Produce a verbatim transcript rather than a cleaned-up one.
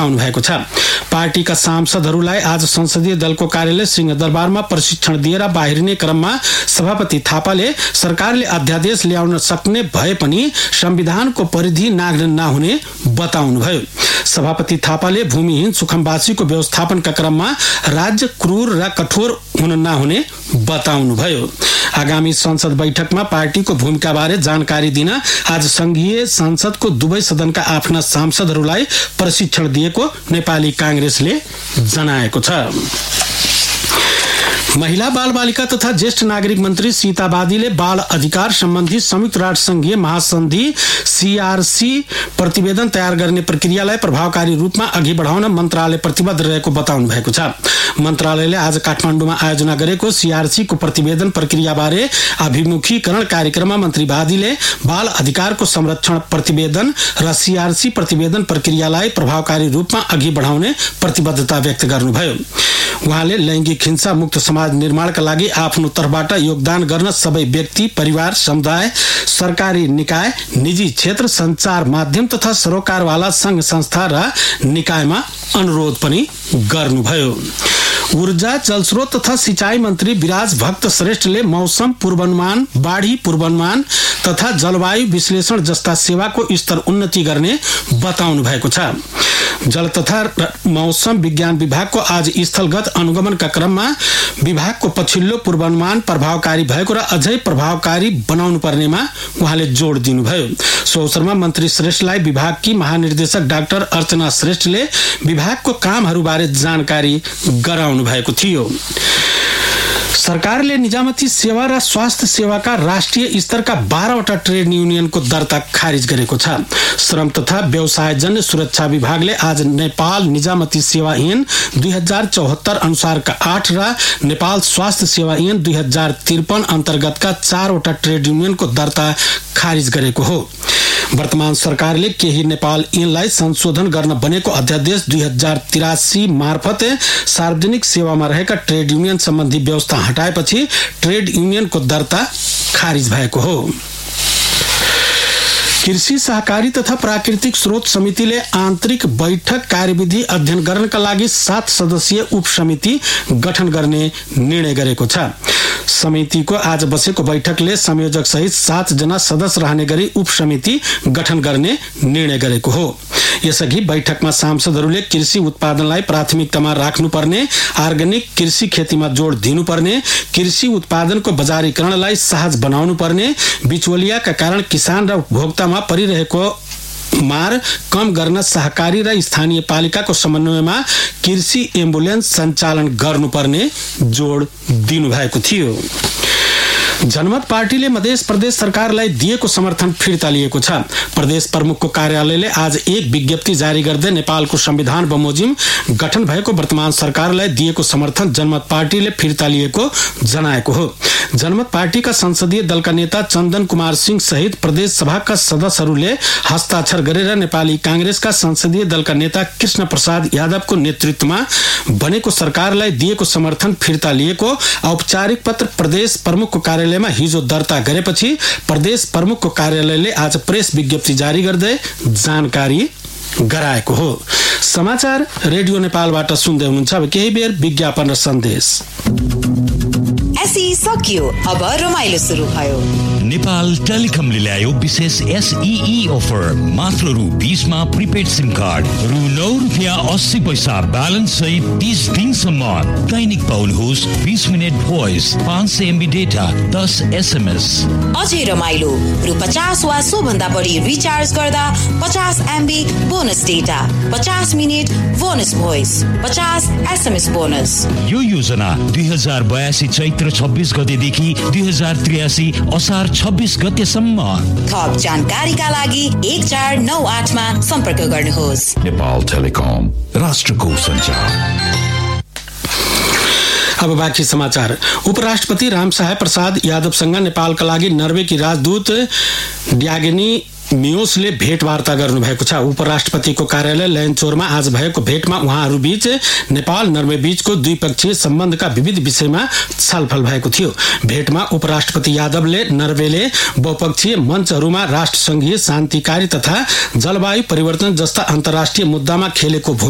बताउनु भएको छ। पार्टीका सांसदहरूलाई आज संसदीय दलको कार्यालय सिंहदरबारमा प्रशिक्षण दिएर बाहिरिने क्रममा सभापति थापाले सरकारले अध्यादेश ल्याउन सक्ने भए पनि संविधानको परिधि नाग्न नहुने बताउनुभयो। सभापति थापाले भूमिहीन सुखमवासीको व्यवस्थापनका क्रममा राज्य क्रूर र कठोर हुन नहुने बताउनुभयो। आगामी संसद बैठकमा पार्टीको भूमिकाबारे जानकारी दिन आज संघीय संसदको दुवै सदनका आफ्ना सांसदहरूलाई प्रशिक्षण दिएको नेपाली कांग्रेसले जनाएको छ। महिला बाल बालिका तथा ज्येष्ठ नागरिक मन्त्री सीता बादीले बाल अधिकार सम्बन्धी संयुक्त राष्ट्र संघीय महासन्धि सीआरसी प्रतिवेदन तयार गर्ने प्रक्रियालाई प्रभावकारी रूपमा अघि बढाउन मन्त्रालय प्रतिबद्ध रहेको बताउनु भएको छ। मन्त्रालयले आज काठमाडौँमा आयोजना गरेको सीआरसीको प्रतिवेदन प्रक्रियाबारे अभिमुखीकरण कार्यक्रममा मन्त्री बादीले बाल अधिकारको संरक्षण प्रतिवेदन र सीआरसी प्रतिवेदन प्रक्रियालाई प्रभावकारी रूपमा अघि बढाउने प्रतिबद्धता व्यक्त गर्नुभयो। उहाँले लैंगिक हिंसा मुक्त समाज निर्माणका लागि आफ्नो तर्फबाट योगदान गर्न सबै व्यक्ति, परिवार, समुदाय, सरकारी निकाय, निजी क्षेत्र, संचार माध्यम तथा सरोकारवाला संघ संस्था र निकायमा अनुरोध पनि गर्नुभयो। ऊर्जा, जलस्रोत तथा सिंचाई मन्त्री विराज भक्त श्रेष्ठले मौसम पूर्वानुमान, बाढ़ी पूर्वानुमान तथा जलवायु विश्लेषण जस्ता सेवाको स्तर उन्नति गर्ने बताउनु भएको छ। जल तथा मौसम विज्ञान विभागको आज स्थलगत अनुगमनका क्रममा विभागको पछिल्लो पूर्वानुमान प्रभावकारी भएको र अझै प्रभावकारी बनाउनु पर्नेमा उहाँले जोड़ दिनुभयो। सो अवसरमा मन्त्री श्रेष्ठलाई विभागकी महानिर्देशक डाक्टर अर्चना श्रेष्ठले विभागको कामहरूबारे जानकारी गराउनु भएको थियो। सरकारले निजामती सेवा र स्वास्थ्य सेवाका राष्ट्रिय स्तरका बाह्रवटा ट्रेड युनियनको दर्ता खारिज गरेको छ। श्रम तथा व्यवसायजन्य सुरक्षा विभागले आज नेपाल निजामती सेवा ऐन दुई हजार चौहत्तर अनुसारका आठ र नेपाल स्वास्थ्य सेवा ऐन दुई हजार त्रिपन अन्तर्गतका चारवटा ट्रेड युनियनको दर्ता खारिज गरेको हो। वर्तमान सरकारले केही नेपाल ऐनलाई संशोधन गर्न बनेको अध्यादेश दुई हजार तिरासी मार्फत सार्वजनिक सेवामा रहेका ट्रेड युनियन सम्बन्धी व्यवस्था हटाएपछि ट्रेड युनियनको दर्ता खारिज भएको हो। कृषि सहकारी तथा प्राकृतिक स्रोत समितिले आन्तरिक बैठक कार्यविधि अध्ययन गर्नका लागि सात सदस्यीय उप समिति गठन गर्ने निर्णय गरेको छ। समितिको आज बसेको बैठकले संयोजक सहित सात जना सदस्य रहने गरी उप समिति गठन गर्ने निर्णय गरेको हो। यसअघि बैठकमा सांसदहरूले कृषि उत्पादनलाई प्राथमिकतामा राख्नुपर्ने, अर्ग्यानिक कृषि खेतीमा जोड़ दिनुपर्ने, कृषि उत्पादनको बजारीकरणलाई सहज बनाउनु पर्ने, बिचौलियाका कारण किसान र उपभोक्तामा परिरहेको मार कम गर्न सहकारी र स्थानीय पालिकाको समन्वयमा कृषि एम्बुलेन्स सञ्चालन गर्नुपर्ने जोड़ दिनुभएको थियो। जनमत पार्टीले मध्य प्रदेश सरकारलाई दिएको समर्थन फिर्ता लिएको छ। प्रदेश प्रमुखको कार्यालयले आज एक विज्ञप्ति जारी गर्दै नेपालको संविधान बमोजिम गठन भएको वर्तमान सरकारलाई दिएको समर्थन जनमत पार्टीले फिर्ता लिएको जनाएको हो। जनमत पार्टीका संसदीय दलका नेता चन्दन कुमार सिंह सहित प्रदेश सभाका सदस्यहरूले हस्ताक्षर गरेर नेपाली कांग्रेसका संसदीय दलका नेता कृष्ण प्रसाद यादवको नेतृत्वमा बनेको सरकारलाई दिएको समर्थन फिर्ता लिएको औपचारिक पत्र प्रदेश प्रमुखको कार्यालयमा हिजो दर्ता गरेपछि प्रदेश प्रमुखको कार्यालयले आज प्रेस विज्ञप्ति जारी गर्दै जानकारी गराएको हो। समाचार रेडियो नेपालबाट सुन्दै हुनुहुन्छ। अब केही बेर विज्ञापन र सन्देश। एसई सकियो, अब रमाइलो सुरु भयो। नेपाल टेलिकमले ल्यायो विशेष एसईई अफर। मात्र रु बीसमा प्रिपेड सिम कार्ड, रु नौ रुपियाँ अस्सी पैसा ब्यालेन्स सहित तीस दिनसम्म दैनिक पाउनुहोस् बीस मिनट भोइस, पाँच सय एमबी डेटा, दस एसएमएस। अझै रमाइलो, रु पचास वा सो भन्दा बढी रिचार्ज गर्दा पचास एमबी बोनस डेटा, पचास मिनट बोनस भोइस, पचास एसएमएस बोनस। यो योजना दुई हजार बयासी चैत्र छब्बीस गतेदेखि दुई हजार त्रियासी असार छब्बीस गतेसम्म। थप जानकारीका लागि एक चार नौ आठमा सम्पर्क गर्नुहोस्। नेपाल टेलिकम, राष्ट्रको सञ्चार। अब बाँकी समाचार। उपराष्ट्रपति रामसहाय प्रसाद यादवसँग नेपालका लागि नर्वेकी राजदूत ड्यागनी मियोसले भेटवार्ता गर्नुभएको छ। उपराष्ट्रपतिको कार्यालय लयनचौरमा आज भएको भेटमा उहाँहरू बीच नेपाल नर्वे बीचको द्विपक्षीय सम्बन्धका विविध विषयमा छलफल भएको थियो। भेटमा उपराष्ट्रपति यादवले नर्वेले बहुपक्षीय मञ्चहरूमा राष्ट्रसङ्घीय शान्तिकारी तथा जलवायु परिवर्तन जस्ता अन्तर्राष्ट्रिय मुद्दामा खेलेको